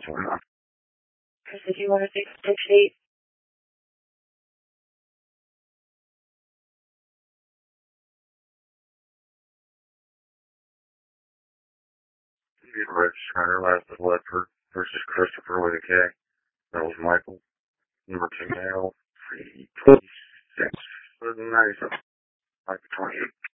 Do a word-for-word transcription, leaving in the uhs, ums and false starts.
going on. Chris, if you want to take six eight. Register last of Ledford versus Christopher with a K. That was Michael. Number two male, three twenty-six. Nice. Like twenty-eight.